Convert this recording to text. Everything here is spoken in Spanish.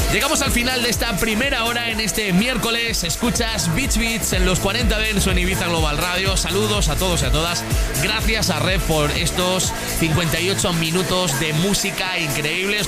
Llegamos al final de esta primera hora en este miércoles. Escuchas Beach Beats en los 40 Dance en Ibiza Global Radio. Saludos a todos y a todas. Gracias a Red por estos 58 minutos de música increíbles.